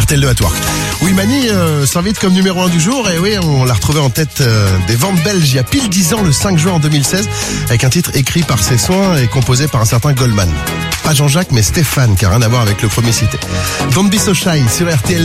RTL2 at Work. Oui, Mani s'invite comme numéro 1 du jour. Et oui, on l'a retrouvée en tête des ventes belges il y a pile 10 ans, le 5 juin en 2016, avec un titre écrit par ses soins et composé par un certain Goldman. Pas Jean-Jacques, mais Stéphane, qui n'a rien à voir avec le premier cité. Don't Be So Shy sur RTL.